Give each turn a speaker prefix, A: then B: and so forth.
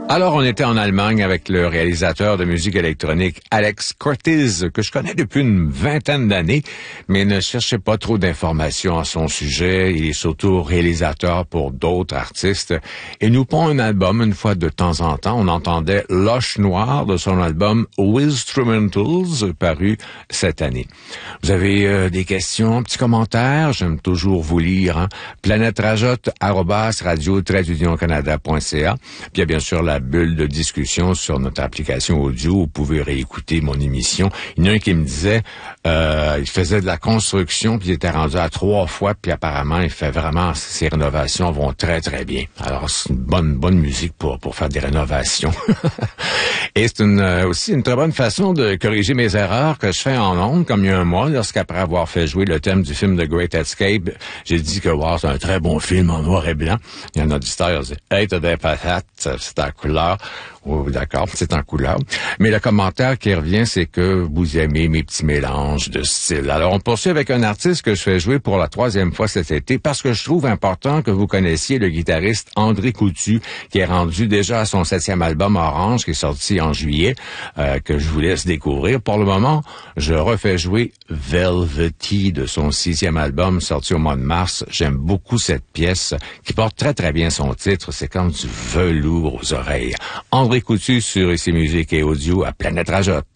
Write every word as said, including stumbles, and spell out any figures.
A: Alors, on était en Allemagne avec le réalisateur de musique électronique Alex Cortez, que je connais depuis une vingtaine d'années, mais ne cherchez pas trop d'informations à son sujet. Il est surtout réalisateur pour d'autres artistes et nous pond un album une fois de temps en temps. On entendait Loche Noire de son album Wizzstrumentals, paru cette année. Vous avez euh, des questions, petits commentaires? J'aime toujours vous lire. Hein? planète rajotte arobase radio tiret union canada point c a. Puis il y a bien sûr la bulle de discussion sur notre application audio. Vous pouvez réécouter mon émission. Il y en a un qui me disait, euh, il faisait de la construction, puis il était rendu à trois fois, puis apparemment, il fait vraiment, ses rénovations vont très, très bien. Alors, c'est une bonne, bonne musique pour, pour faire des rénovations. Et c'est une, euh, aussi une très bonne façon de corriger mes erreurs que je fais en ondes, comme il y a un mois, lorsqu'après avoir fait jouer le thème du film The Great Escape, j'ai dit que, wow, c'est un très bon film en noir et blanc. Il y a un auditeur qui a dit, hey, t'as des patates, c'est en couleur. Oh, d'accord, c'est en couleur. Mais le commentaire qui revient, c'est que vous aimez mes petits mélanges de styles. Alors, on poursuit avec un artiste que je fais jouer pour la troisième fois cet été parce que je trouve important que vous connaissiez le guitariste André Coutu, qui est rendu déjà à son septième album Orange, qui est sorti en juillet, euh, que je vous laisse découvrir. Pour le moment, je refais jouer Velvety de son sixième album sorti au mois de mars. J'aime beaucoup cette pièce qui porte très très bien son titre. C'est comme du velours aux oreilles. André Coutu sur Ici Musique et Audio à Planète Rajotte.